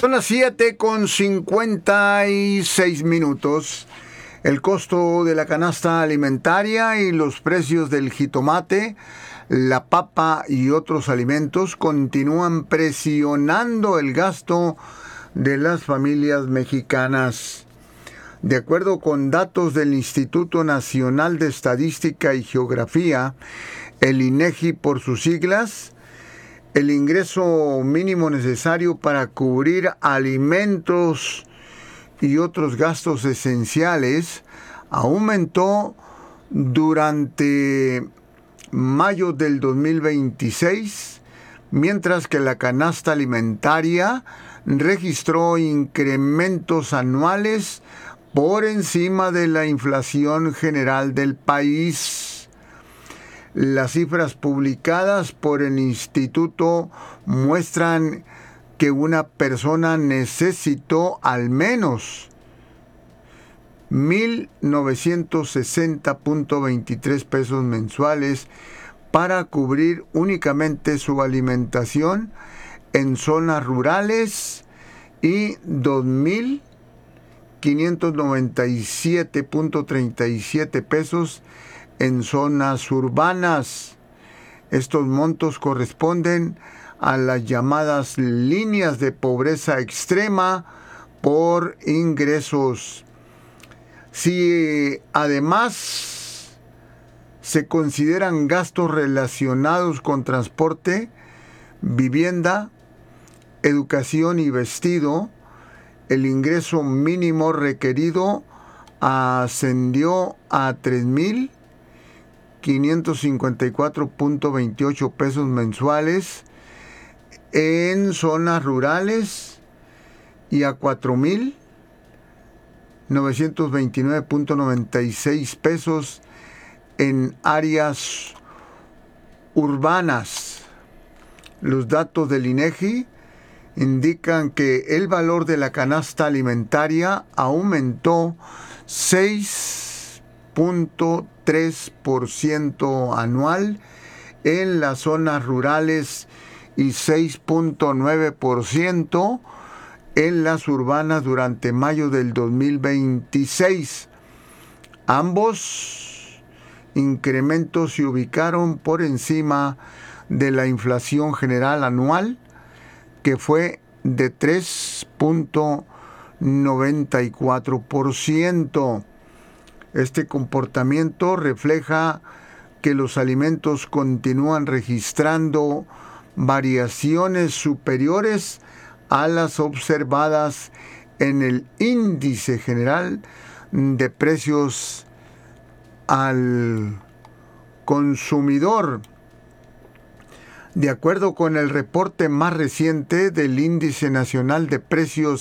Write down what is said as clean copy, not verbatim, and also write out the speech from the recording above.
Son las 7:56. El costo de la canasta alimentaria y los precios del jitomate, la papa y otros alimentos continúan presionando el gasto de las familias mexicanas. De acuerdo con datos del Instituto Nacional de Estadística y Geografía, el INEGI por sus siglas, el ingreso mínimo necesario para cubrir alimentos y otros gastos esenciales aumentó durante mayo del 2026, mientras que la canasta alimentaria registró incrementos anuales por encima de la inflación general del país. Las cifras publicadas por el instituto muestran que una persona necesitó al menos 1,960.23 pesos mensuales para cubrir únicamente su alimentación en zonas rurales y 2,597.37 pesos en zonas urbanas. Estos montos corresponden a las llamadas líneas de pobreza extrema por ingresos. Si además se consideran gastos relacionados con transporte, vivienda, educación y vestido, el ingreso mínimo requerido ascendió a 3,554.28 pesos mensuales en zonas rurales y a 4,929.96 pesos en áreas urbanas. Los datos del INEGI indican que el valor de la canasta alimentaria aumentó 6.3% anual en las zonas rurales y 6.9% en las urbanas durante mayo del 2026. Ambos incrementos se ubicaron por encima de la inflación general anual, que fue de 3.94%. Este comportamiento refleja que los alimentos continúan registrando variaciones superiores a las observadas en el índice general de precios al consumidor. De acuerdo con el reporte más reciente del Índice Nacional de Precios